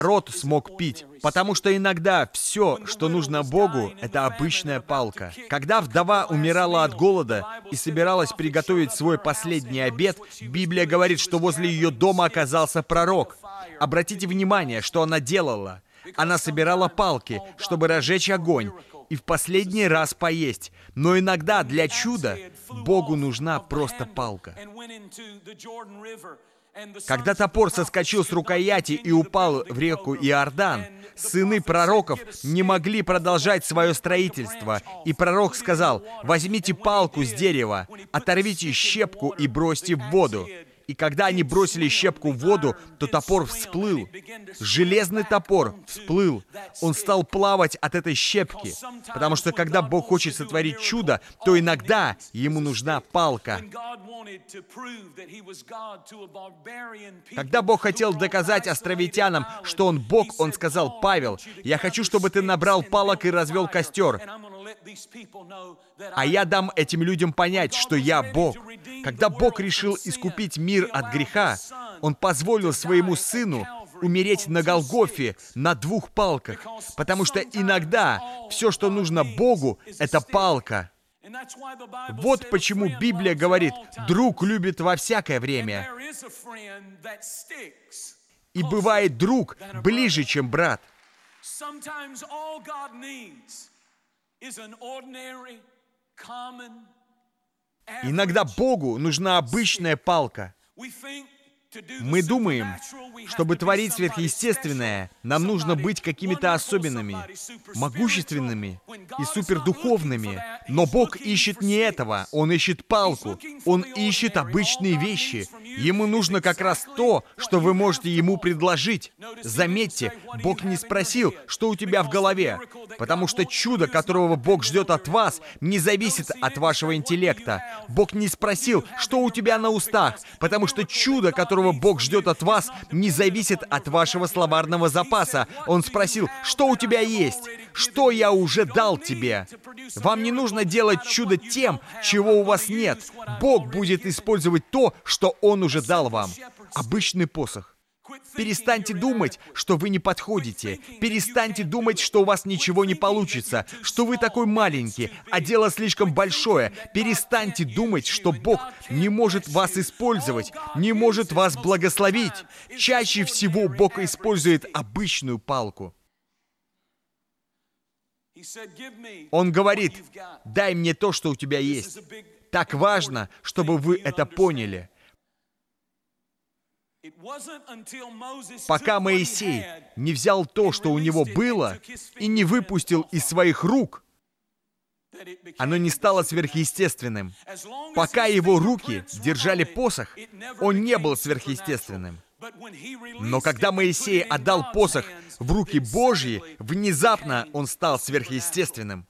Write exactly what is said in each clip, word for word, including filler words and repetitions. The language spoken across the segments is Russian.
народ смог пить. Потому что иногда все, что нужно Богу, это обычная палка. Когда вдова умирала от голода и собиралась приготовить свой последний обед, Библия говорит, что возле ее дома оказался пророк. Обратите внимание, что она делала. Она собирала палки, чтобы разжечь огонь и в последний раз поесть. Но иногда для чуда Богу нужна просто палка. Когда топор соскочил с рукояти и упал в реку Иордан, сыны пророков не могли продолжать свое строительство. И пророк сказал: «Возьмите палку с дерева, оторвите щепку и бросьте в воду». И когда они бросили щепку в воду, то топор всплыл. Железный топор всплыл. Он стал плавать от этой щепки. Потому что когда Бог хочет сотворить чудо, то иногда ему нужна палка. Когда Бог хотел доказать островитянам, что Он Бог, Он сказал: «Павел, я хочу, чтобы ты набрал палок и развел костер. А я дам этим людям понять, что я Бог». Когда Бог решил искупить мир от греха, Он позволил Своему Сыну умереть на Голгофе на двух палках, потому что иногда все, что нужно Богу, это палка. Вот почему Библия говорит: «Друг любит во всякое время». И бывает друг ближе, чем брат. Иногда Богу нужна обычная палка. Мы думаем, чтобы творить сверхъестественное, нам нужно быть какими-то особенными, могущественными и супердуховными. Но Бог ищет не этого. Он ищет палку. Он ищет обычные вещи. Ему нужно как раз то, что вы можете Ему предложить. Заметьте, Бог не спросил, что у тебя в голове, потому что чудо, которого Бог ждет от вас, не зависит от вашего интеллекта. Бог не спросил, что у тебя на устах, потому что чудо, которого Бог ждет от вас, не зависит от вашего словарного запаса. Он спросил: что у тебя есть? Что я уже дал тебе? Вам не нужно делать чудо тем, чего у вас нет. Бог будет использовать то, что Он уже дал вам. Обычный посох. Перестаньте думать, что вы не подходите. Перестаньте думать, что у вас ничего не получится, что вы такой маленький, а дело слишком большое. Перестаньте думать, что Бог не может вас использовать, не может вас благословить. Чаще всего Бог использует обычную палку. Он говорит: «Дай мне то, что у тебя есть». Так важно, чтобы вы это поняли. Пока Моисей не взял то, что у него было, и не выпустил из своих рук, оно не стало сверхъестественным. Пока его руки держали посох, он не был сверхъестественным. Но когда Моисей отдал посох в руки Божьи, внезапно он стал сверхъестественным.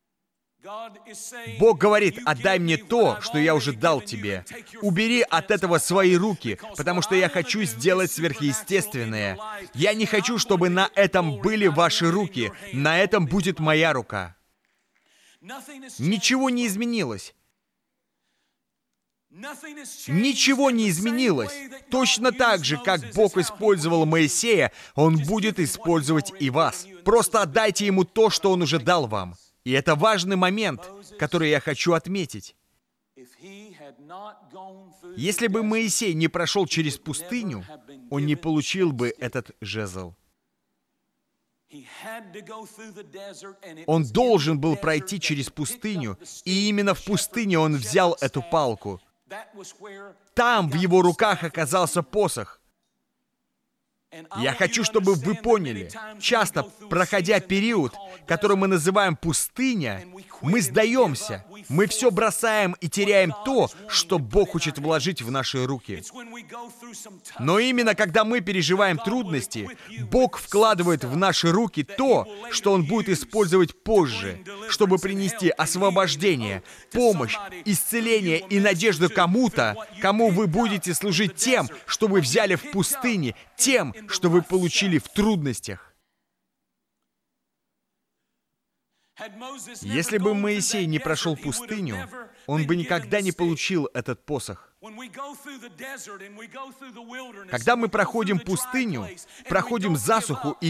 Бог говорит: «Отдай мне то, что я уже дал тебе. Убери от этого свои руки, потому что я хочу сделать сверхъестественное. Я не хочу, чтобы на этом были ваши руки. На этом будет моя рука». Ничего не изменилось. Ничего не изменилось. Точно так же, как Бог использовал Моисея, Он будет использовать и вас. Просто отдайте Ему то, что Он уже дал вам. И это важный момент, который я хочу отметить. Если бы Моисей не прошел через пустыню, он не получил бы этот жезл. Он должен был пройти через пустыню, и именно в пустыне он взял эту палку. Там в его руках оказался посох. Я хочу, чтобы вы поняли, часто, проходя период, который мы называем пустыня, мы сдаемся, мы все бросаем и теряем то, что Бог хочет вложить в наши руки. Но именно когда мы переживаем трудности, Бог вкладывает в наши руки то, что Он будет использовать позже, чтобы принести освобождение, помощь, исцеление и надежду кому-то, кому вы будете служить тем, что вы взяли в пустыне, тем, что вы получили в трудностях. Если бы Моисей не прошел пустыню, он бы никогда не получил этот посох. Когда мы проходим пустыню, проходим засуху и